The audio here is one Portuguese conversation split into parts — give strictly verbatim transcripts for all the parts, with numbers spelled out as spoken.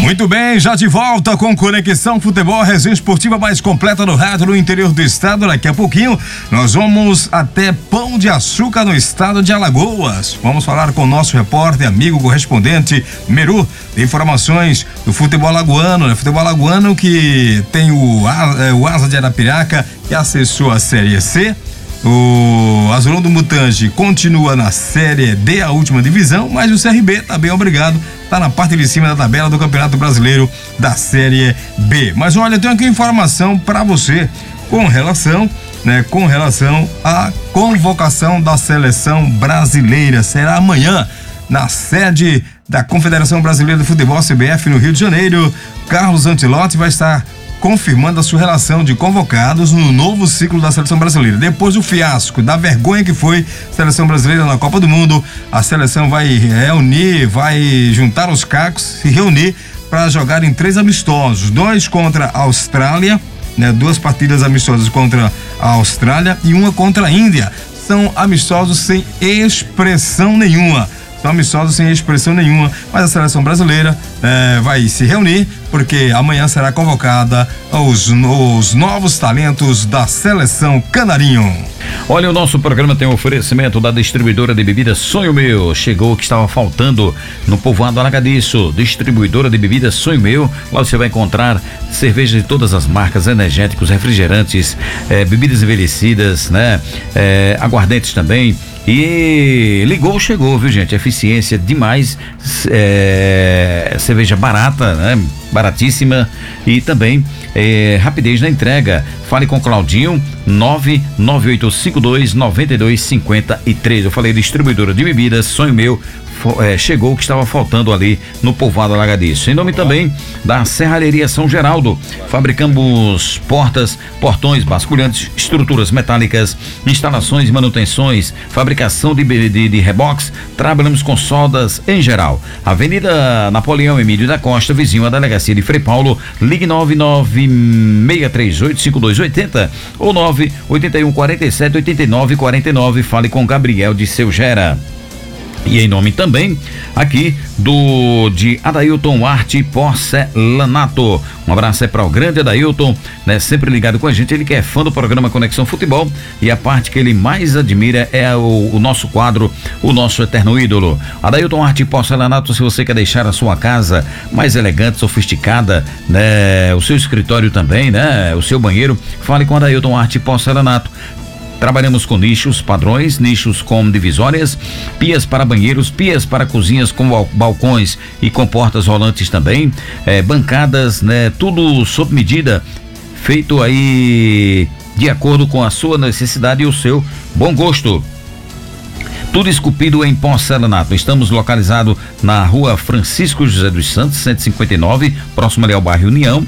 Muito bem, já de volta com Conexão Futebol, a resenha esportiva mais completa do rádio no interior do estado. Daqui a pouquinho nós vamos até Pão de Açúcar, no estado de Alagoas. Vamos falar com o nosso repórter, amigo, correspondente Meru, de informações do futebol alagoano, né? Futebol alagoano que tem o, o Asa de Arapiraca, que acessou a Série C. O Azulão do Mutange continua na Série D, a última divisão, mas o C R B tá bem obrigado, tá na parte de cima da tabela do Campeonato Brasileiro da Série B. Mas olha, eu tenho aqui informação para você com relação, né, com relação à convocação da seleção brasileira. Será amanhã na sede da Confederação Brasileira de Futebol, C B F, no Rio de Janeiro. Carlos Ancelotti vai estar confirmando a sua relação de convocados no novo ciclo da seleção brasileira. Depois do fiasco, da vergonha que foi a seleção brasileira na Copa do Mundo, a seleção vai reunir, vai juntar os cacos, se reunir para jogar em três amistosos, dois contra a Austrália, né, duas partidas amistosas contra a Austrália e uma contra a Índia. São amistosos sem expressão nenhuma. São amistosos sem expressão nenhuma, mas a seleção brasileira eh, vai se reunir porque amanhã será convocada os, os novos talentos da seleção Canarinho. Olha, o nosso programa tem um oferecimento da distribuidora de bebidas Sonho Meu. Chegou o que estava faltando no povoado Alagadiço. Distribuidora de bebidas Sonho Meu. Lá você vai encontrar cervejas de todas as marcas, energéticos, refrigerantes, eh, bebidas envelhecidas, né? Eh, aguardentes também. E ligou, chegou, viu, gente? Eficiência demais, é, cerveja barata, né? Baratíssima e também é, rapidez na entrega. Fale com Claudinho, nove nove oito cinco dois nove dois cinco três. Eu falei distribuidora de bebidas Sonho Meu. É, chegou o que estava faltando ali no povoado Alagadiço. Em nome também da Serralheria São Geraldo, fabricamos portas, portões, basculhantes, estruturas metálicas, instalações e manutenções, fabricação de, de, de reboques, trabalhamos com soldas em geral. Avenida Napoleão Emílio da Costa, vizinho à delegacia de Frei Paulo. Ligue nove nove seis três oito cinco dois oito zero ou nove oito um quatro sete oito nove quatro nove. Fale com Gabriel de Seu Gera. E em nome também aqui do de Adailton Arte Porcelanato. Um abraço aí para o grande Adailton, né? Sempre ligado com a gente. Ele que é fã do programa Conexão Futebol e a parte que ele mais admira é o, o nosso quadro, o nosso eterno ídolo. Adailton Arte Porcelanato, se você quer deixar a sua casa mais elegante, sofisticada, né? O seu escritório também, né? O seu banheiro, fale com Adailton Arte Porcelanato. Trabalhamos com nichos, padrões, nichos com divisórias, pias para banheiros, pias para cozinhas com balcões e com portas rolantes também, é, bancadas, né? Tudo sob medida, feito aí de acordo com a sua necessidade e o seu bom gosto. Tudo esculpido em porcelanato. Estamos localizados na rua Francisco José dos Santos, cento e cinquenta e nove, próximo ali ao bairro União.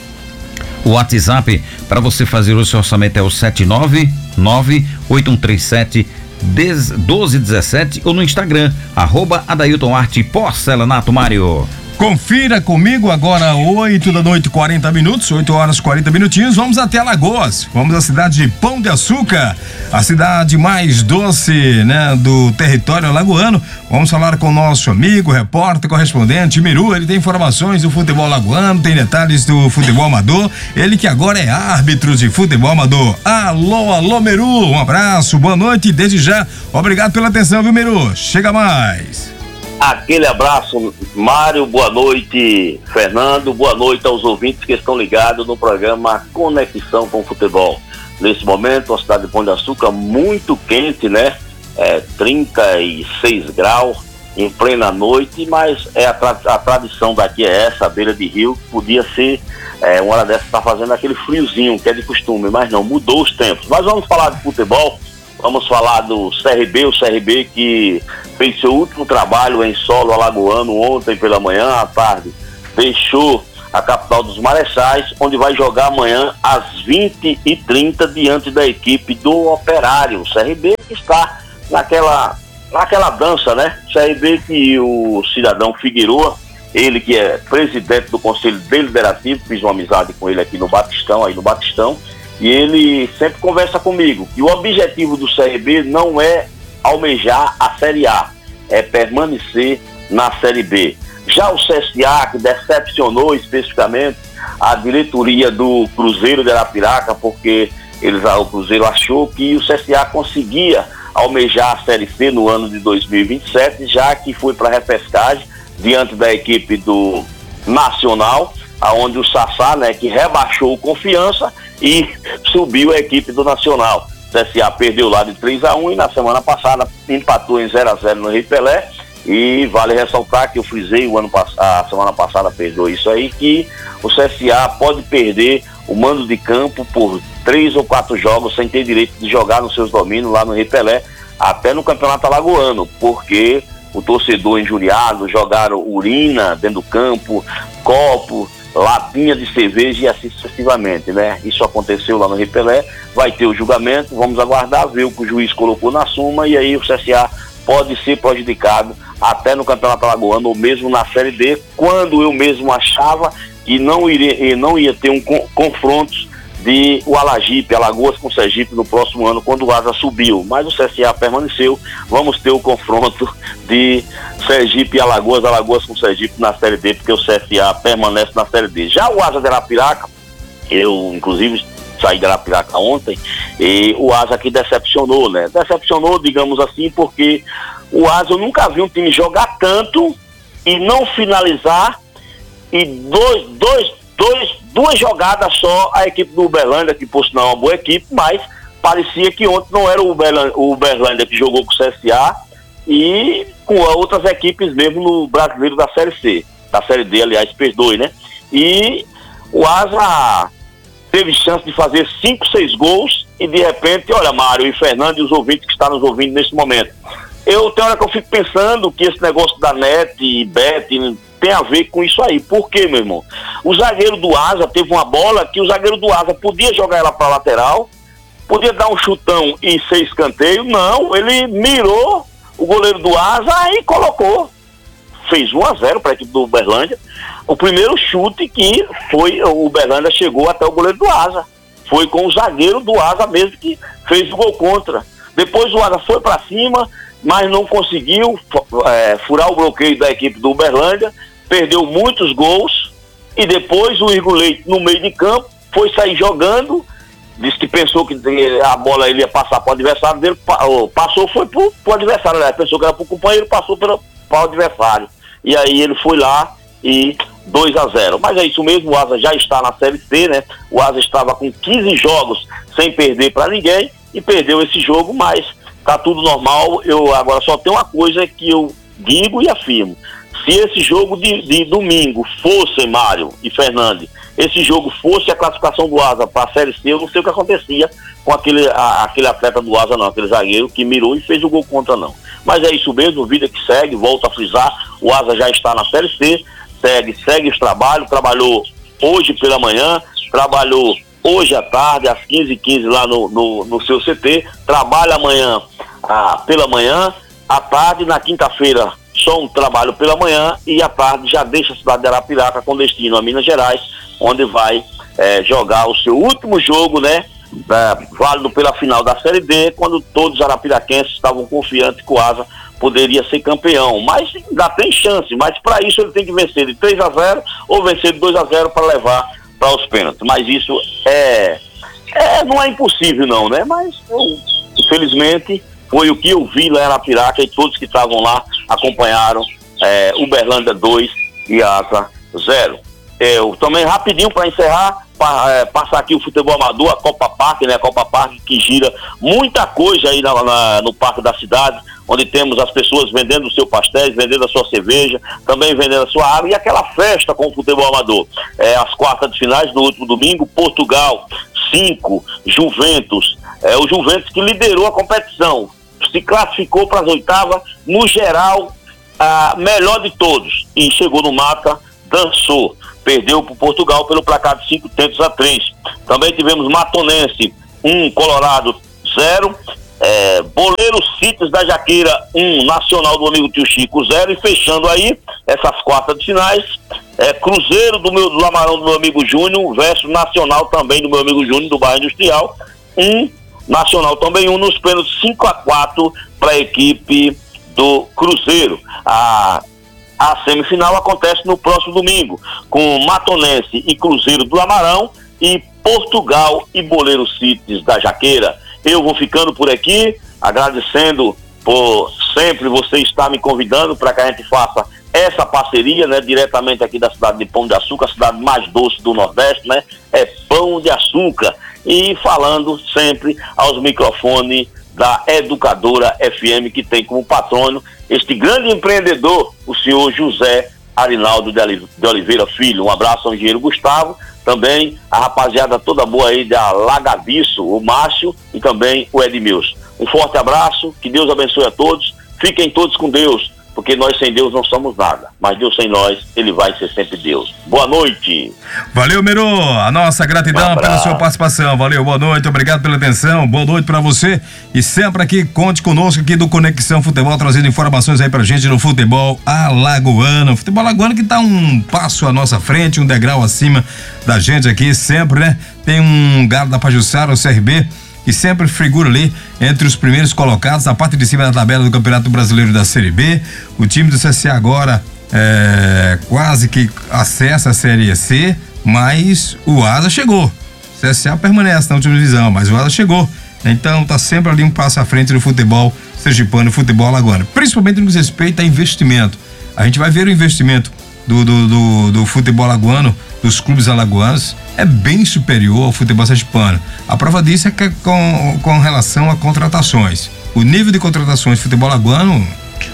O WhatsApp para você fazer o seu orçamento é o sete nove nove oito um três sete um dois um sete ou no Instagram, arroba Adailton Arte Porcelanato. Mário. Confira comigo agora, oito da noite, quarenta minutos, oito horas quarenta minutinhos. Vamos até Alagoas. Vamos à cidade de Pão de Açúcar, a cidade mais doce, né, do território alagoano. Vamos falar com o nosso amigo, repórter, correspondente Miru. Ele tem informações do futebol alagoano, tem detalhes do futebol amador. Ele que agora é árbitro de futebol amador. Alô, alô, Miru. Um abraço, boa noite e desde já, obrigado pela atenção, viu, Miru? Chega mais. Aquele abraço, Mário, boa noite, Fernando, boa noite aos ouvintes que estão ligados no programa Conexão com o Futebol. Nesse momento, a cidade de Pão de Açúcar muito quente, né? É, trinta e seis graus em plena noite, mas é a, tra- a tradição daqui é essa, a beira de rio, podia ser, é, uma hora dessa tá fazendo aquele friozinho que é de costume, mas não, mudou os tempos. Mas vamos falar de futebol. Vamos falar do C R B, o C R B que fez seu último trabalho em solo alagoano ontem pela manhã, à tarde, deixou a capital dos Marechais, onde vai jogar amanhã às vinte e trinta diante da equipe do Operário. O C R B que está naquela, naquela dança, né? O C R B que o cidadão Figueroa, ele que é presidente do Conselho Deliberativo, fiz uma amizade com ele aqui no Batistão, aí no Batistão, e ele sempre conversa comigo. E o objetivo do C R B não é almejar a Série A, é permanecer na Série B. Já o C S A, que decepcionou especificamente a diretoria do Cruzeiro de Arapiraca, porque eles, o Cruzeiro achou que o C S A conseguia almejar a Série C no ano de dois mil e vinte e sete, já que foi para a repescagem diante da equipe do Nacional, aonde o Sassá, né, que rebaixou o Confiança e subiu a equipe do Nacional. O C S A perdeu lá de três a um e na semana passada empatou em zero a zero no Rei Pelé. E vale ressaltar que eu frisei o ano passado, a semana passada perdoou isso aí, que o C S A pode perder o mando de campo por três ou quatro jogos sem ter direito de jogar nos seus domínios lá no Rei Pelé, até no Campeonato Alagoano, porque o torcedor injuriado, jogaram urina dentro do campo, copo, latinha de cerveja e assim sucessivamente, né? Isso aconteceu lá no Rei Pelé, vai ter o julgamento, vamos aguardar, ver o que o juiz colocou na súmula e aí o C S A pode ser prejudicado até no Campeonato Alagoano ou mesmo na Série D, quando eu mesmo achava que não, iria, não ia ter um con- confrontos de o Alagipe, Alagoas com Sergipe no próximo ano, quando o Asa subiu, mas o C S A permaneceu. Vamos ter o confronto de Sergipe e Alagoas, Alagoas com Sergipe na Série D, porque o C S A permanece na Série D. Já o Asa de Arapiraca, eu inclusive saí de Arapiraca ontem, e o Asa aqui decepcionou, né? Decepcionou, digamos assim, porque o Asa, eu nunca vi um time jogar tanto e não finalizar, e dois, dois, dois, duas jogadas só a equipe do Uberlândia, que por sinal é uma boa equipe, mas parecia que ontem não era o Uberlândia, o Uberlândia que jogou com o C S A e com outras equipes mesmo no brasileiro da Série C, da Série D, aliás, perdoe, né? E o Asa teve chance de fazer cinco, seis gols e de repente, olha, Mário e Fernando e os ouvintes que estão nos ouvindo nesse momento, eu tenho hora que eu fico pensando que esse negócio da net e bet tem a ver com isso aí. Por quê, meu irmão? O zagueiro do Asa teve uma bola que o zagueiro do Asa podia jogar ela para lateral, podia dar um chutão e ser escanteio. Não, ele mirou o goleiro do Asa e colocou. Fez um a zero para a equipe do Uberlândia. O primeiro chute que foi, o Uberlândia chegou até o goleiro do Asa. Foi com o zagueiro do Asa mesmo que fez o gol contra. Depois o Asa foi para cima, mas não conseguiu é, furar o bloqueio da equipe do Uberlândia, perdeu muitos gols, e depois o Igor Leite, no meio de campo, foi sair jogando, disse que pensou que a bola ele ia passar para o adversário dele, passou, foi para o adversário, né? Pensou que era para o companheiro, passou para o adversário, e aí ele foi lá e dois a zero. Mas é isso mesmo, o Asa já está na Série C, né? O Asa estava com quinze jogos sem perder para ninguém, e perdeu esse jogo, mas tá tudo normal. Eu agora só tem uma coisa que eu digo e afirmo: se esse jogo de, de domingo fosse, Mário e Fernando, esse jogo fosse a classificação do Asa para a Série C, eu não sei o que acontecia com aquele, a, aquele atleta do Asa não, aquele zagueiro que mirou e fez o gol contra não. Mas é isso mesmo, vida que segue, volto a frisar, o Asa já está na Série C, segue, segue os trabalhos, trabalhou hoje pela manhã, trabalhou hoje à tarde, às quinze e quinze lá no, no, no seu C T, trabalha amanhã ah, pela manhã, à tarde, na quinta-feira, só um trabalho pela manhã, e à tarde já deixa a cidade de Arapiraca com destino a Minas Gerais, onde vai eh, jogar o seu último jogo, né, eh, válido pela final da Série D, quando todos os arapiraquenses estavam confiantes que o Asa poderia ser campeão, mas ainda tem chance, mas para isso ele tem que vencer de três a zero ou vencer de dois a zero para levar para os pênaltis, mas isso é, é não é impossível não, né, mas eu, infelizmente foi o que eu vi lá em Arapiraca, e todos que estavam lá acompanharam é, Uberlândia dois e Asa zero. Eu também rapidinho para encerrar, pa, é, passar aqui o futebol amador, a Copa Parque, né, a Copa Parque que gira muita coisa aí na, na, no parque da cidade, onde temos as pessoas vendendo o seu pastéis, vendendo a sua cerveja, também vendendo a sua água, e aquela festa com o futebol amador. É, as quartas de finais do último domingo, Portugal cinco, Juventus, é, o Juventus que liderou a competição, se classificou para as oitavas, no geral, a melhor de todos, e chegou no mata, dançou, perdeu para o Portugal pelo placar de cinco tentos a três. Também tivemos Matonense um, Colorado zero, é, Boleiro Cities da Jaqueira um, Nacional do amigo Tio Chico zero, e fechando aí essas quartas de finais, é, Cruzeiro do meu do Lamarão do meu amigo Júnior versus Nacional também do meu amigo Júnior do bairro Industrial um, Nacional também um, nos pênaltis cinco a quatro para a equipe do Cruzeiro. A A semifinal acontece no próximo domingo, com Matonense e Cruzeiro do Amarão e Portugal e Boleiro Cities da Jaqueira. Eu vou ficando por aqui, agradecendo por sempre você estar me convidando para que a gente faça essa parceria, né, diretamente aqui da cidade de Pão de Açúcar, a cidade mais doce do Nordeste, né, é Pão de Açúcar, e falando sempre aos microfones da Educadora F M, que tem como patrono este grande empreendedor, o senhor José Arinaldo de Oliveira Filho. Um abraço ao engenheiro Gustavo, também a rapaziada toda boa aí da Lagaviço, o Márcio e também o Edmilson. Um forte abraço, que Deus abençoe a todos, fiquem todos com Deus, porque nós sem Deus não somos nada, mas Deus sem nós, Ele vai ser sempre Deus. Boa noite. Valeu, Miro, a nossa gratidão pela sua participação, valeu, boa noite, obrigado pela atenção, boa noite pra você, e sempre aqui, conte conosco aqui do Conexão Futebol, trazendo informações aí pra gente no futebol alagoano, futebol alagoano que tá um passo à nossa frente, um degrau acima da gente aqui, sempre, né, tem um Galo da Pajuçara, o C R B, que sempre figura ali entre os primeiros colocados, na parte de cima da tabela do Campeonato Brasileiro da Série B. O time do C S A agora é, quase que acessa a Série C, mas o Asa chegou. O C S A permanece na última divisão, mas o Asa chegou. Então tá sempre ali um passo à frente do futebol sergipano e futebol alagoano, principalmente no que diz respeito a investimento. A gente vai ver o investimento do, do, do, do futebol alagoano, dos clubes alagoanos, é bem superior ao futebol sergipano. A prova disso é que é com, com relação a contratações. O nível de contratações do futebol alagoano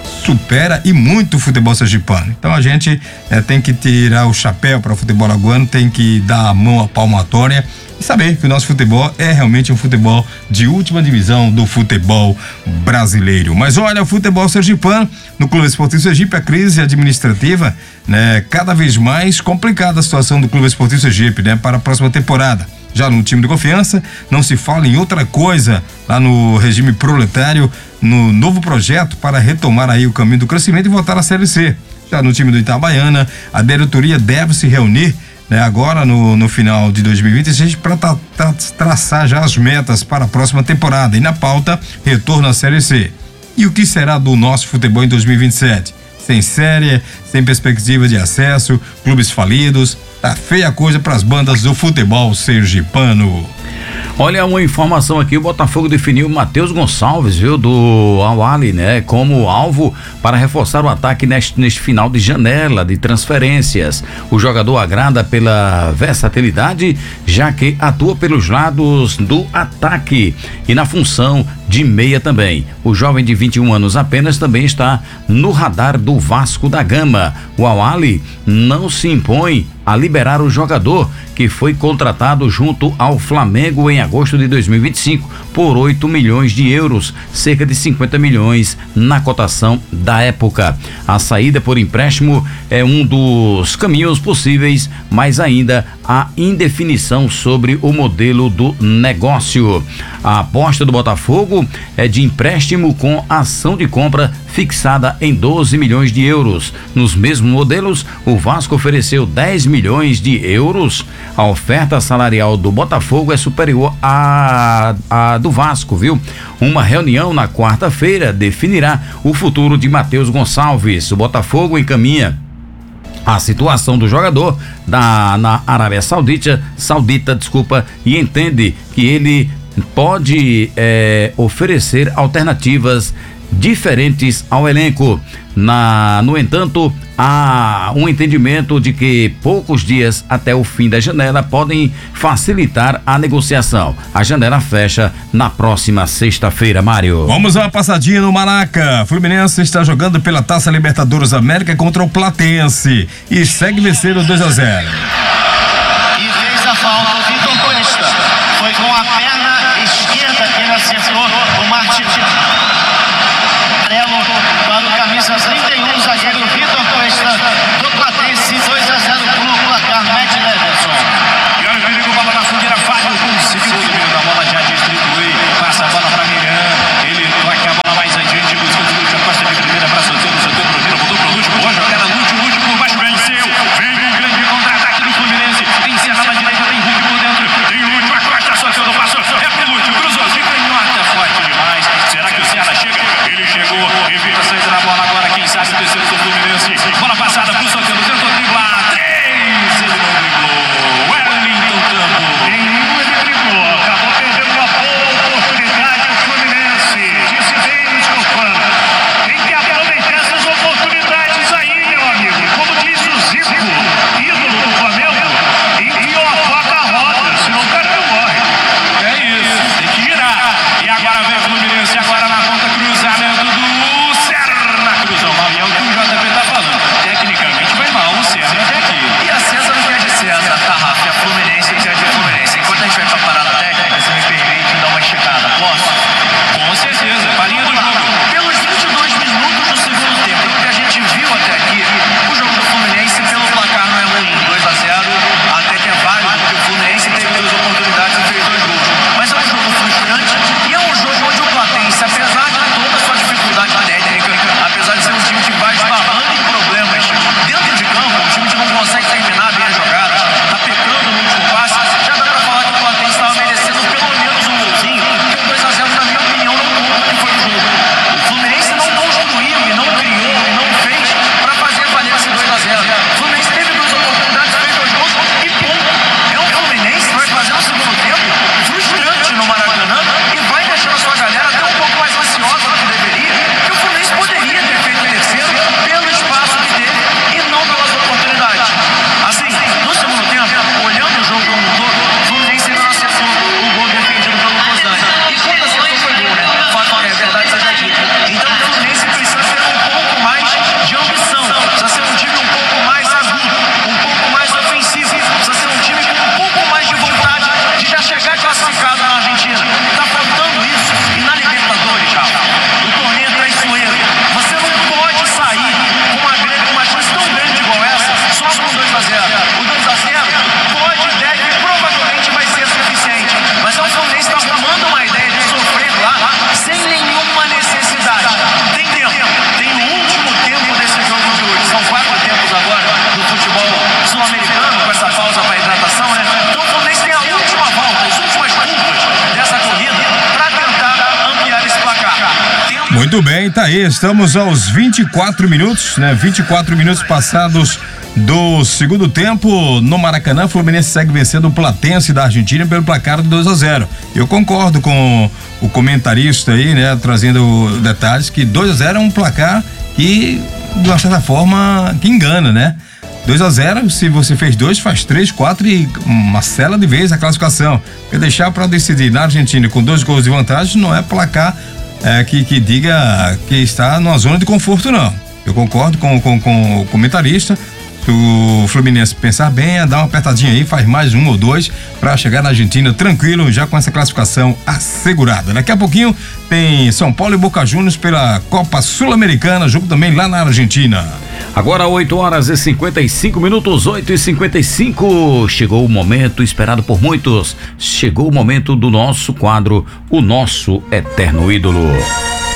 supera e muito o futebol sergipano. Então a gente é, tem que tirar o chapéu para o futebol alagoano, tem que dar a mão à palmatória e saber que o nosso futebol é realmente um futebol de última divisão do futebol brasileiro. Mas olha, o futebol sergipano, no Clube Esportivo Sergipe, a crise administrativa, né, cada vez mais complicada a situação do Clube Esportivo Sergipe, né, para a próxima temporada. Já no time de confiança, não se fala em outra coisa lá no regime proletário, no novo projeto para retomar aí o caminho do crescimento e voltar à Série C. Já no time do Itabaiana, a diretoria deve se reunir, né, agora no, no final de dois mil e vinte e seis para tra, tra, traçar já as metas para a próxima temporada. E na pauta, retorno à Série C. E o que será do nosso futebol em dois mil e vinte e sete? Sem série, sem perspectiva de acesso, clubes falidos, tá feia a coisa para as bandas do futebol sergipano. Olha, uma informação aqui, o Botafogo definiu o Matheus Gonçalves, viu, do Al-Ahly, né, como alvo para reforçar o ataque neste, neste final de janela de transferências. O jogador agrada pela versatilidade, já que atua pelos lados do ataque e na função de meia também. O jovem de vinte e um anos apenas também está no radar do Vasco da Gama. O Al-Ahly não se impõe a liberar o jogador, que foi contratado junto ao Flamengo em agosto de dois mil e vinte e cinco por oito milhões de euros, cerca de cinquenta milhões na cotação da época. A saída por empréstimo é um dos caminhos possíveis, mas ainda há indefinição sobre o modelo do negócio. A aposta do Botafogo é de empréstimo com ação de compra fixada em doze milhões de euros. Nos mesmos modelos, o Vasco ofereceu dez milhões de euros. A oferta salarial do Botafogo é superior à, à do Vasco, viu? Uma reunião na quarta-feira definirá o futuro de Matheus Gonçalves. O Botafogo encaminha a situação do jogador da, na Arábia Saudita, Saudita, desculpa, e entende que ele pode é, oferecer alternativas diferentes ao elenco. Na, no entanto, há um entendimento de que poucos dias até o fim da janela podem facilitar a negociação. A janela fecha na próxima sexta-feira, Mário. Vamos a uma passadinha no Maraca. Fluminense está jogando pela Taça Libertadores América contra o Platense e segue vencendo dois a zero. E fez a falta o Vitor Cuesta. Foi com a perna esquerda que ele acertou o Martins. Amarelo para o camisa trinta e um, zagueiro Vitor Cuesta do Platense, dois a zero pro placar Matt Leverson. E olha o perigo, bola na fogueira, Fábio conseguiu o domínio da bola, já distribui, passa a bola para Miriam, ele toca a bola mais adiante, busca o Lúcio, Costa de primeira para Soteldo, Soteldo pro Vira, botou pro Lúcio, boa jogada, Lúcio, Lúcio por baixo, venceu, vem um grande contra-ataque do Fluminense, tem Serra na direita, tem Hulk por dentro, tem o Lúcio, a Costa, Soteldo passou, é pro Lúcio, cruzou, se canhota, forte demais, será que o Serra chega? Ele chegou, evita a saída da bola agora, quem sabe o terceiro do Fluminense. Muito bem, tá aí, estamos aos vinte e quatro minutos, né? vinte e quatro minutos passados do segundo tempo no Maracanã. O Fluminense segue vencendo o Platense da Argentina pelo placar de dois a zero. Eu concordo com o comentarista aí, né? Trazendo detalhes que dois a zero é um placar que, de uma certa forma, que engana, né? dois a zero, se você fez dois, faz três, quatro e uma cela de vez a classificação. Porque deixar para decidir na Argentina com dois gols de vantagem não é placar é, que, que diga que está numa zona de conforto, não. Eu concordo com, com, com o comentarista. Se o Fluminense pensar bem, dá uma apertadinha aí, faz mais um ou dois para chegar na Argentina tranquilo, já com essa classificação assegurada. Daqui a pouquinho tem São Paulo e Boca Juniors pela Copa Sul-Americana, jogo também lá na Argentina. Agora oito horas e cinquenta e cinco minutos, oito e cinquenta e cinco. Chegou o momento esperado por muitos. Chegou o momento do nosso quadro, o nosso eterno ídolo.